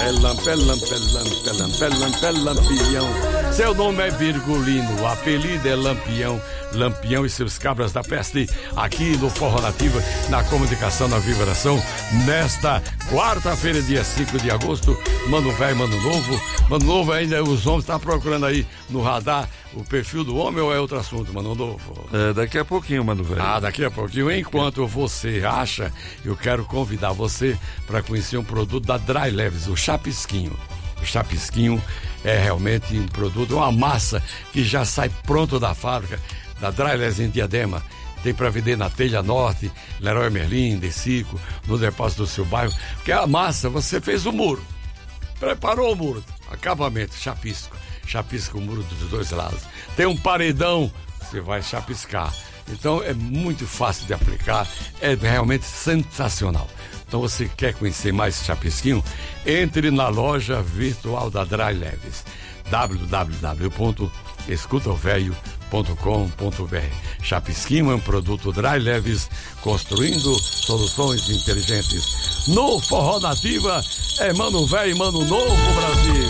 Lampião. Seu nome é Virgulino, o apelido é Lampião. Lampião e seus cabras da peste, aqui no Forró Nativa, na comunicação, na vibração, nesta quarta-feira, dia 5 de agosto. Mano velho, mano novo. Mano novo ainda, os homens estão procurando aí no radar o perfil do homem ou é outro assunto, mano novo? Daqui a pouquinho, mano velho. Daqui a pouquinho. Enquanto você acha, eu quero convidar você para conhecer um produto da Dry Leves, o Chapisquinho. O Chapisquinho é realmente um produto, uma massa que já sai pronto da fábrica, da Dry Leves em Diadema. Tem para vender na Telha Norte, Leroy Merlin, Decico, no depósito do seu bairro. Porque a massa, você fez o muro, preparou o muro, acabamento, chapisco. Chapisca o muro dos dois lados. Tem um paredão, você vai chapiscar. Então é muito fácil de aplicar, é realmente sensacional. Então você quer conhecer mais Chapisquinho? Entre na loja virtual da Dry Leves, www.escutaovelho.com.br. Chapisquinho é um produto Dry Leves, construindo soluções inteligentes. No Forró Nativa é mano velho e mano novo, Brasil.